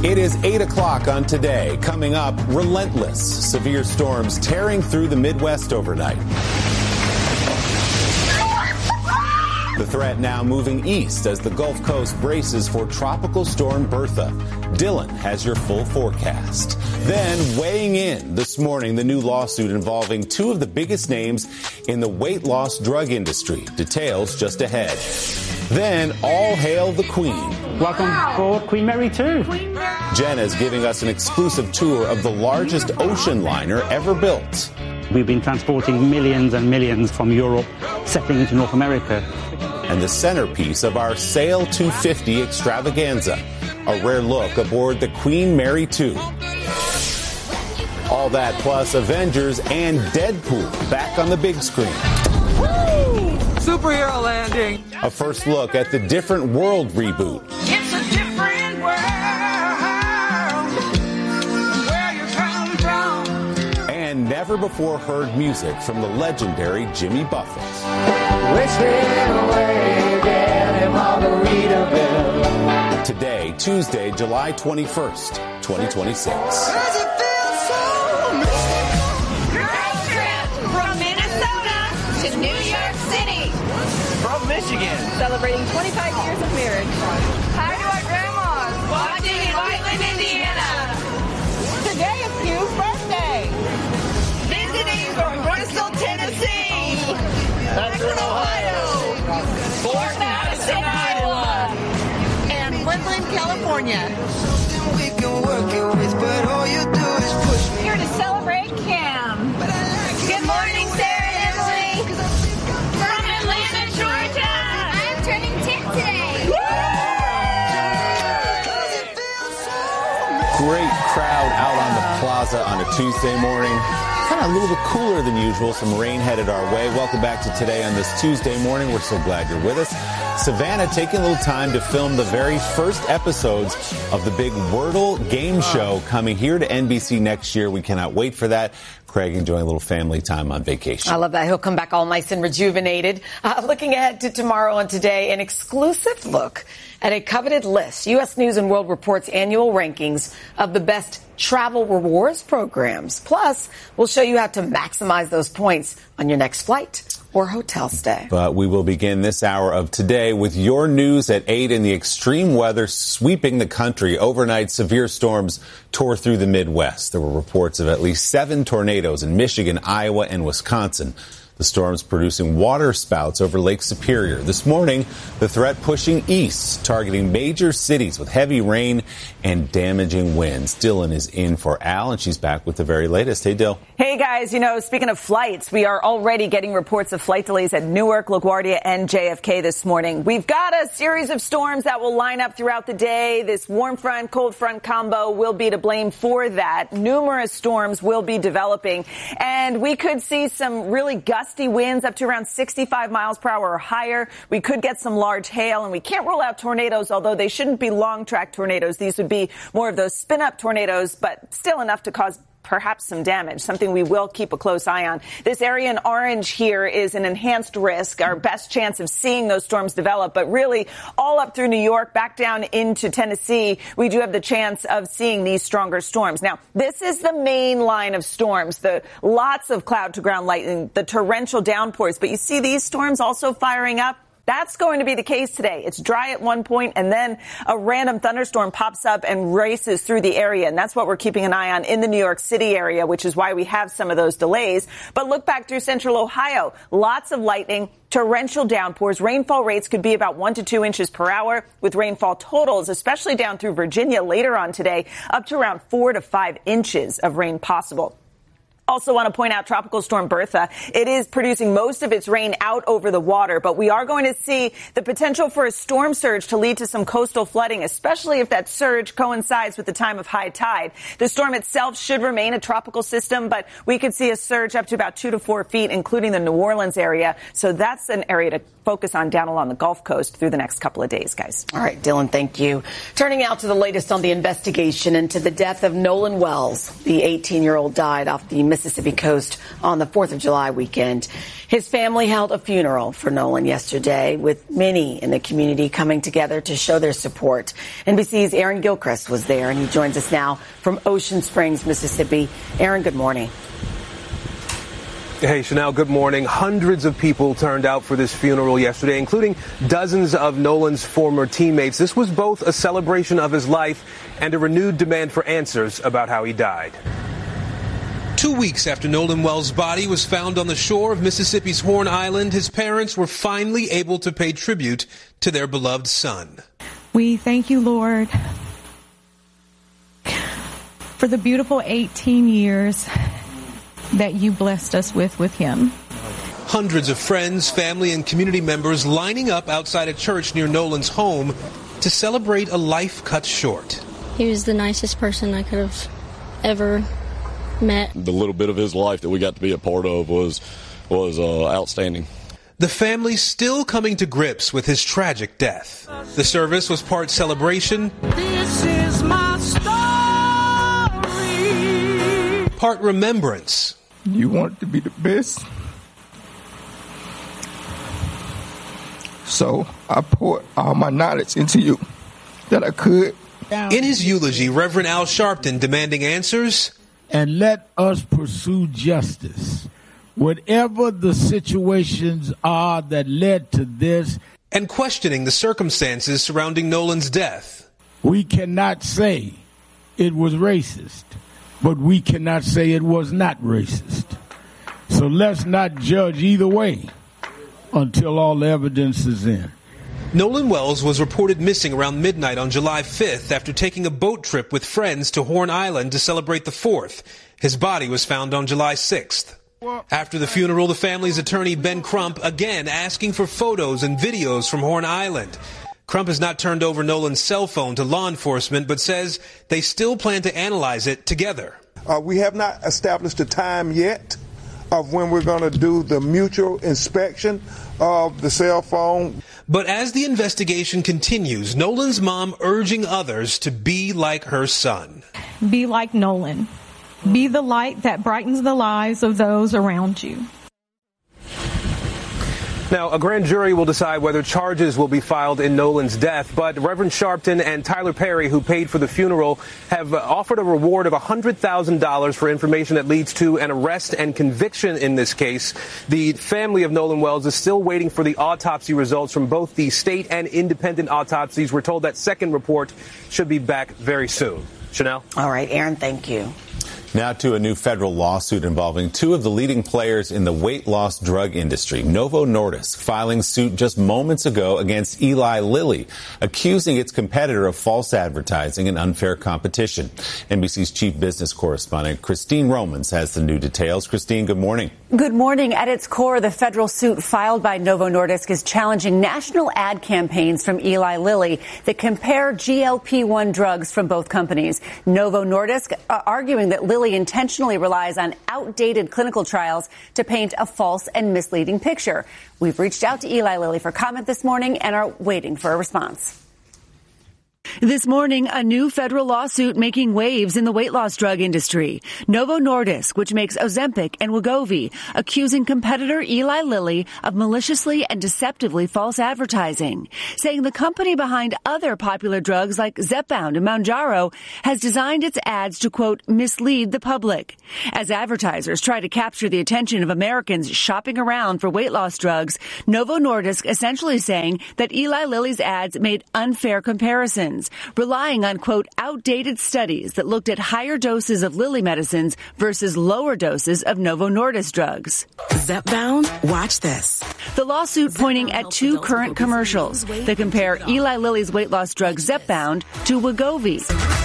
It is 8 o'clock on Today. Coming up, relentless severe storms tearing through the Midwest overnight. The threat now moving east as the Gulf Coast braces for Tropical Storm Bertha. Dylan has your full forecast. Then weighing in this morning, the new lawsuit involving two of the biggest names in the weight loss drug industry. Details just ahead. Then all hail the Queen. Welcome aboard Queen Mary 2. Jenna's giving us an exclusive tour of the largest ocean liner ever built. We've been transporting millions and millions from Europe, settling into North America. And the centerpiece of our Sail 250 extravaganza, a rare look aboard the Queen Mary 2. All that plus Avengers and Deadpool back on the big screen. Woo! Superhero landing. A first look at the Different World reboot. It's a different world where you come from. And never before heard music from the legendary Jimmy Buffett. Wishing away again in Margaritaville. Today, Tuesday, July 21st, 2026. Michigan. Celebrating 25 years of marriage. Hi to our grandmas. Watching in Whiteland, Indiana. Today is Hugh's birthday. Visiting from Bristol, Tennessee. Akron, Ohio. Fort Madison, Iowa. And Woodland, California. We can work it with, but all you do is push me. Here to celebrate Cam. Good morning, Sarah and Emily. From Atlanta, Georgia. I'm turning 10 today. Great crowd out on the plaza on a Tuesday morning. Kind of a little bit cooler than usual. Some rain headed our way. Welcome back to Today on this Tuesday morning. We're so glad you're with us. Savannah taking a little time to film the very first episodes of the big Wordle game show coming here to NBC next year. We cannot wait for that. Craig enjoying a little family time on vacation. I love that. He'll come back all nice and rejuvenated. Looking ahead to tomorrow and today, an exclusive look at a coveted list. U.S. News and World Report's annual rankings of the best travel rewards programs. Plus, we'll show you how to maximize those points on your next flight or hotel stay. But we will begin this hour of Today with your news at 8 in the extreme weather sweeping the country. Overnight, severe storms tore through the Midwest. There were reports of at least 7 tornadoes in Michigan, Iowa, and Wisconsin. The storms producing water spouts over Lake Superior. This morning, the threat pushing east, targeting major cities with heavy rain and damaging winds. Dylan is in for Al, and she's back with the very latest. Hey, Dill. Hey, guys. Speaking of flights, we are already getting reports of flight delays at Newark, LaGuardia, and JFK this morning. We've got a series of storms that will line up throughout the day. This warm front, cold front combo will be to blame for that. Numerous storms will be developing, and we could see some really gusty winds up to around 65 miles per hour or higher. We could get some large hail, and we can't rule out tornadoes, although they shouldn't be long-track tornadoes. These would be more of those spin-up tornadoes, but still enough to cause perhaps some damage, something we will keep a close eye on. This area in orange here is an enhanced risk, our best chance of seeing those storms develop. But really, all up through New York, back down into Tennessee, we do have the chance of seeing these stronger storms. Now, this is the main line of storms, the lots of cloud-to-ground lightning, the torrential downpours. But you see these storms also firing up. That's going to be the case today. It's dry at one point, and then a random thunderstorm pops up and races through the area. And that's what we're keeping an eye on in the New York City area, which is why we have some of those delays. But look back through central Ohio. Lots of lightning, torrential downpours. Rainfall rates could be about 1 to 2 inches per hour, with rainfall totals, especially down through Virginia later on today, up to around 4 to 5 inches of rain possible. Also want to point out Tropical Storm Bertha. It is producing most of its rain out over the water, but we are going to see the potential for a storm surge to lead to some coastal flooding, especially if that surge coincides with the time of high tide. The storm itself should remain a tropical system, but we could see a surge up to about 2 to 4 feet, including the New Orleans area. So that's an area to focus on down along the Gulf Coast through the next couple of days, guys. All right, Dylan, thank you. Turning now to the latest on the investigation into the death of Nolan Wells. The 18-year-old died off the Mississippi coast on the 4th of July weekend. His family held a funeral for Nolan yesterday, with many in the community coming together to show their support. NBC's Aaron Gilchrist was there, and he joins us now from Ocean Springs, Mississippi. Aaron, good morning. Hey, Chanel, good morning. Hundreds of people turned out for this funeral yesterday, including dozens of Nolan's former teammates. This was both a celebration of his life and a renewed demand for answers about how he died. 2 weeks after Nolan Wells' body was found on the shore of Mississippi's Horn Island, his parents were finally able to pay tribute to their beloved son. We thank you, Lord, for the beautiful 18 years that you blessed us with him. Hundreds of friends, family, and community members lining up outside a church near Nolan's home to celebrate a life cut short. He was the nicest person I could have ever met. The little bit of his life that we got to be a part of was outstanding. The family still coming to grips with his tragic death. The service was part celebration, This is my story. part remembrance. You want it to be the best. So I poured all my knowledge into you that I could. In his eulogy, Reverend Al Sharpton demanding answers. And let us pursue justice. Whatever the situations are that led to this. And questioning the circumstances surrounding Nolan's death. We cannot say it was racist, but we cannot say it was not racist. So let's not judge either way until all the evidence is in. Nolan Wells was reported missing around midnight on July 5th after taking a boat trip with friends to Horn Island to celebrate the 4th. His body was found on July 6th. After the funeral, the family's attorney, Ben Crump, again asking for photos and videos from Horn Island. Crump has not turned over Nolan's cell phone to law enforcement, but says they still plan to analyze it together. We have not established a time yet of when we're going to do the mutual inspection of the cell phone. But as the investigation continues, Nolan's mom urging others to be like her son. Be like Nolan. Be the light that brightens the lives of those around you. Now, a grand jury will decide whether charges will be filed in Nolan's death, but Reverend Sharpton and Tyler Perry, who paid for the funeral, have offered a reward of $100,000 for information that leads to an arrest and conviction in this case. The family of Nolan Wells is still waiting for the autopsy results from both the state and independent autopsies. We're told that second report should be back very soon. Chanel? All right, Aaron, thank you. Now to a new federal lawsuit involving two of the leading players in the weight loss drug industry. Novo Nordisk filing suit just moments ago against Eli Lilly, accusing its competitor of false advertising and unfair competition. NBC's chief business correspondent Christine Romans has the new details. Christine, good morning. Good morning. At its core, the federal suit filed by Novo Nordisk is challenging national ad campaigns from Eli Lilly that compare GLP-1 drugs from both companies. Novo Nordisk arguing that Lilly intentionally relies on outdated clinical trials to paint a false and misleading picture. We've reached out to Eli Lilly for comment this morning and are waiting for a response. This morning, a new federal lawsuit making waves in the weight loss drug industry. Novo Nordisk, which makes Ozempic and Wegovy, accusing competitor Eli Lilly of maliciously and deceptively false advertising, saying the company behind other popular drugs like Zepbound and Mounjaro has designed its ads to, quote, mislead the public. As advertisers try to capture the attention of Americans shopping around for weight loss drugs, Novo Nordisk essentially saying that Eli Lilly's ads made unfair comparisons, relying on, quote, outdated studies that looked at higher doses of Lilly medicines versus lower doses of Novo Nordisk drugs. Zepbound, watch this. The lawsuit pointing at two current commercials that compare Eli Lilly's weight loss drug Zepbound to Wegovy.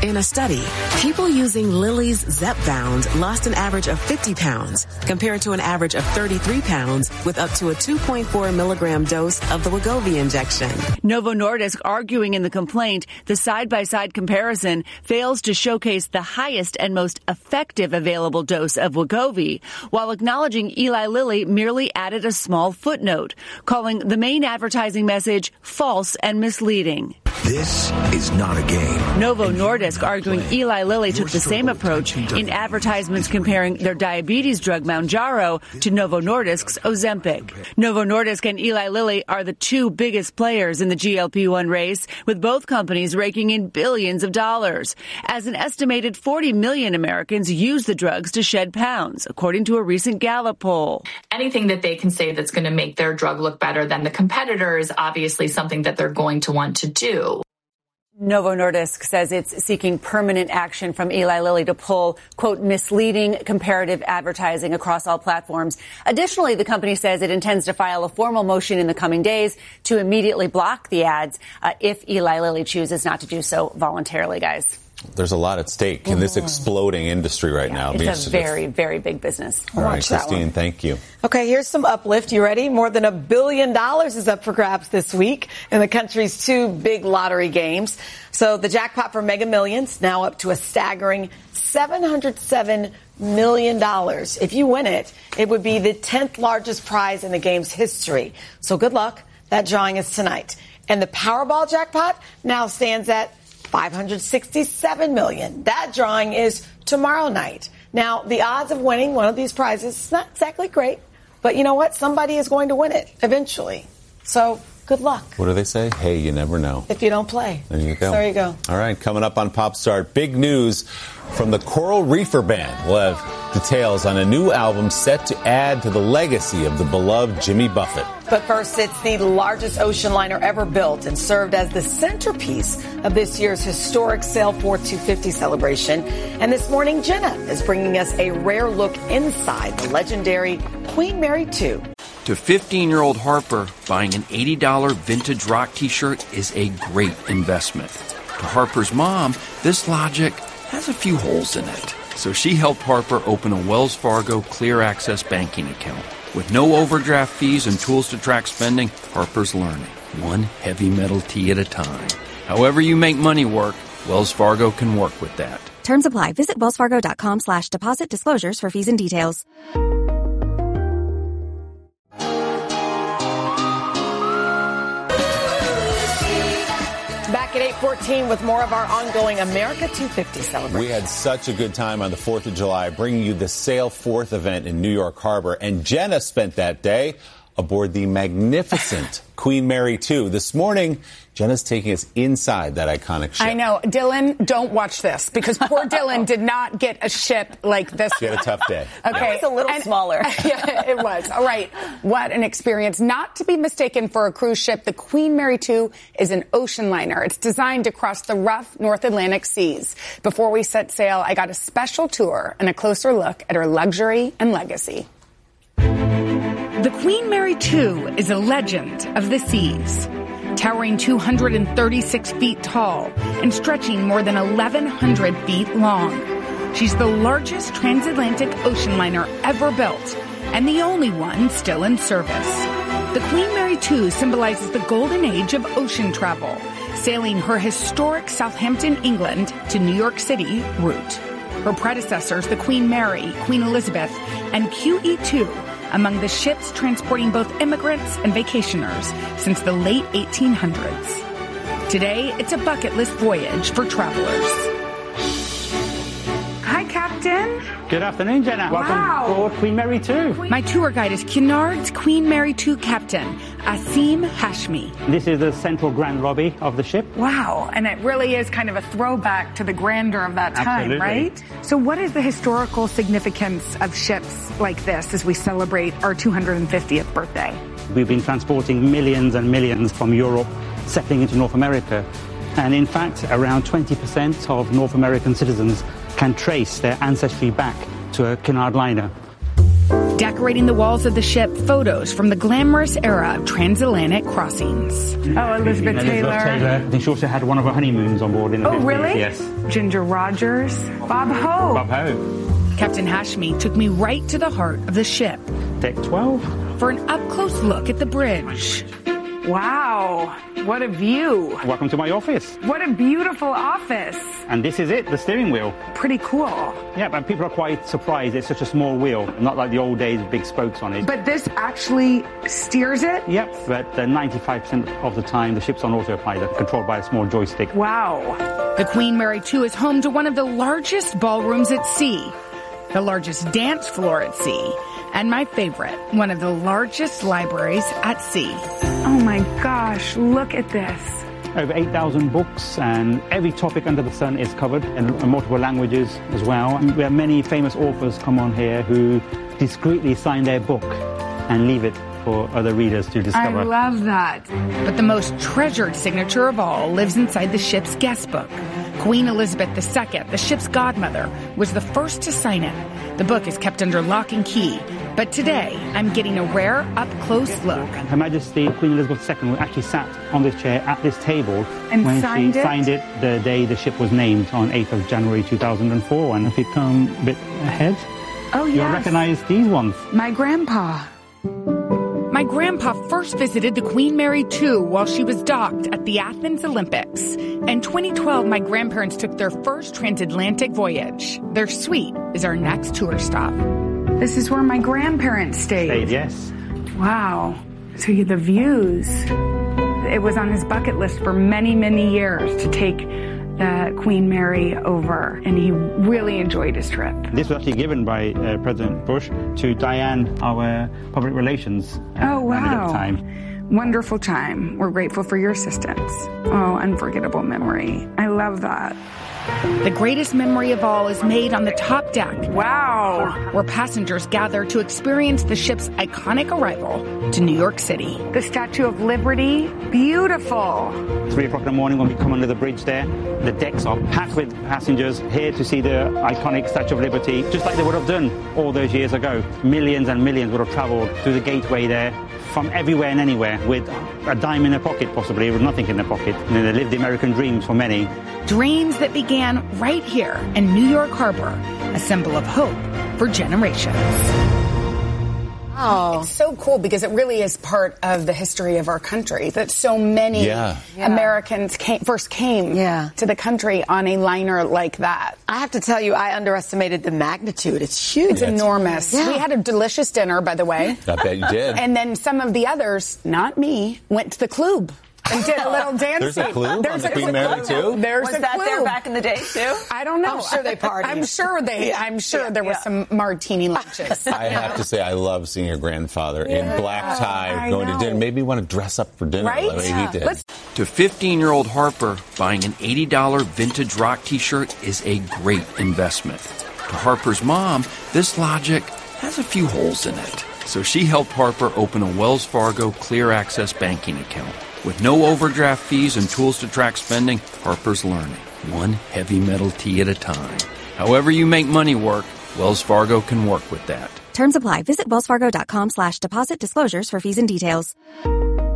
In a study, people using Lilly's Zepbound lost an average of 50 pounds compared to an average of 33 pounds with up to a 2.4 milligram dose of the Wegovy injection. Novo Nordisk arguing in the complaint the side-by-side comparison fails to showcase the highest and most effective available dose of Wegovy, while acknowledging Eli Lilly merely added a small footnote, calling the main advertising message false and misleading. This is not a game. Novo Nordisk arguing Eli Lilly took the same approach in advertisements comparing their diabetes drug Mounjaro to Novo Nordisk's Ozempic. Novo Nordisk and Eli Lilly are the two biggest players in the GLP-1 race, with both companies raking in billions of dollars, as an estimated 40 million Americans use the drugs to shed pounds, according to a recent Gallup poll. Anything that they can say that's going to make their drug look better than the competitor is obviously something that they're going to want to do. Novo Nordisk says it's seeking permanent action from Eli Lilly to pull, quote, misleading comparative advertising across all platforms. Additionally, the company says it intends to file a formal motion in the coming days to immediately block the ads if Eli Lilly chooses not to do so voluntarily, guys. There's a lot at stake in this exploding industry right now. It's a very, very big business. All right, Christine, thank you. Okay, here's some uplift. You ready? More than $1 billion is up for grabs this week in the country's two big lottery games. So the jackpot for Mega Millions now up to a staggering $707 million. If you win it, it would be the 10th largest prize in the game's history. So good luck. That drawing is tonight. And the Powerball jackpot now stands at $567 million. That drawing is tomorrow night. Now, the odds of winning one of these prizes is not exactly great, but you know what? Somebody is going to win it eventually. So good luck. What do they say? Hey, you never know. If you don't play. There you go. There you go. All right, coming up on Pop Start, big news from the Coral Reefer Band. We'll have details on a new album set to add to the legacy of the beloved Jimmy Buffett. But first, it's the largest ocean liner ever built and served as the centerpiece of this year's historic Sailforth 250 celebration. And this morning, Jenna is bringing us a rare look inside the legendary Queen Mary 2. To 15-year-old Harper, buying an $80 vintage rock T-shirt is a great investment. To Harper's mom, this logic has a few holes in it. So she helped Harper open a Wells Fargo Clear Access banking account. With no overdraft fees and tools to track spending, Harper's learning, one heavy metal tea at a time. However you make money work, Wells Fargo can work with that. Terms apply. Visit wellsfargo.com/deposit disclosures for fees and details. Back at 8:14 with more of our ongoing America 250 celebration. We had such a good time on the 4th of July bringing you the Sailforth event in New York Harbor, and Jenna spent that day aboard the magnificent Queen Mary 2. This morning, Jenna's taking us inside that iconic ship. I know. Dylan, don't watch this, because poor Dylan did not get a ship like this. She had a tough day. Okay. It was a little smaller. Yeah, it was. All right. What an experience. Not to be mistaken for a cruise ship, the Queen Mary 2 is an ocean liner. It's designed to cross the rough North Atlantic seas. Before we set sail, I got a special tour and a closer look at her luxury and legacy. The Queen Mary 2 is a legend of the seas. Towering 236 feet tall and stretching more than 1,100 feet long. She's the largest transatlantic ocean liner ever built and the only one still in service. The Queen Mary 2 symbolizes the golden age of ocean travel, sailing her historic Southampton, England to New York City route. Her predecessors, the Queen Mary, Queen Elizabeth, and QE2, among the ships transporting both immigrants and vacationers since the late 1800s. Today, it's a bucket list voyage for travelers. Hi, Captain. Good afternoon, Jenna. Wow. Welcome aboard Queen Mary 2. My tour guide is Cunard's Queen Mary 2 Captain, Asim Hashmi. This is the central grand lobby of the ship. Wow, and it really is kind of a throwback to the grandeur of that time, Absolutely. right? So what is the historical significance of ships like this as we celebrate our 250th birthday? We've been transporting millions and millions from Europe, settling into North America. And in fact, around 20% of North American citizens can trace their ancestry back to a Cunard liner. Decorating the walls of the ship, photos from the glamorous era of transatlantic crossings. Oh, Elizabeth Taylor. I think she also had one of her honeymoons on board in the 50s. Really? Yes. Ginger Rogers. Bob Hope. Bob Hope. Captain Hashmi took me right to the heart of the ship. Deck 12. For an up-close look at the bridge. Wow, what a view. Welcome to my office. What a beautiful office. And this is it, the steering wheel. Pretty cool. Yeah, but people are quite surprised it's such a small wheel, not like the old days with big spokes on it. But this actually steers it? Yep, but 95% of the time the ship's on autopilot, controlled by a small joystick. Wow. The Queen Mary II is home to one of the largest ballrooms at sea, the largest dance floor at sea, and my favorite, one of the largest libraries at sea. Oh my gosh, look at this. Over 8,000 books, and every topic under the sun is covered in multiple languages as well. And we have many famous authors come on here who discreetly sign their book and leave it for other readers to discover. I love that. But the most treasured signature of all lives inside the ship's guest book. Queen Elizabeth II, the ship's godmother, was the first to sign it. The book is kept under lock and key. But today, I'm getting a rare up-close look. Her Majesty Queen Elizabeth II actually sat on this chair at this table and when signed she signed it the day the ship was named on 8th of January 2004. And if you come a bit ahead, oh, yes. You'll recognize these ones. My grandpa. My grandpa first visited the Queen Mary II while she was docked at the Athens Olympics. In 2012, my grandparents took their first transatlantic voyage. Their suite is our next tour stop. This is where my grandparents stayed. Yes. Wow. So the views. It was on his bucket list for many, many years to take the Queen Mary over, and he really enjoyed his trip. This was actually given by President Bush to Diane, our public relations manager at the time. Wonderful time. We're grateful for your assistance. Oh, unforgettable memory. I love that. The greatest memory of all is made on the top deck. Wow. Where passengers gather to experience the ship's iconic arrival to New York City. The Statue of Liberty, beautiful. 3 o'clock in the morning when we come under the bridge there, the decks are packed with passengers here to see the iconic Statue of Liberty, just like they would have done all those years ago. Millions and millions would have traveled through the gateway there from everywhere and anywhere with a dime in their pocket, possibly, with nothing in their pocket. And they lived the American dreams for many. Dreams that began right here in New York Harbor, a symbol of hope for generations. Oh. It's so cool because it really is part of the history of our country that so many Americans first came to the country on a liner like that. I have to tell you, I underestimated the magnitude. It's huge. It's enormous. Yeah. We had a delicious dinner, by the way. I bet you did. And then some of the others, not me, went to the club. And did a little dancing. There's a clue on the Queen Mary too? There's was a that clue. there back in the day too? I don't know. I'm sure they partied. I'm sure there was some martini lunches. I have to say, I love seeing your grandfather in black tie going to dinner. Maybe you want to dress up for dinner. Right? The way he did. To 15-year-old Harper, buying an $80 vintage rock t-shirt is a great investment. To Harper's mom, this logic has a few holes in it. So she helped Harper open a Wells Fargo Clear Access banking account. With no overdraft fees and tools to track spending, Harper's learning, one heavy metal tea at a time. However you make money work, Wells Fargo can work with that. Terms apply. Visit wellsfargo.com/deposit disclosures for fees and details.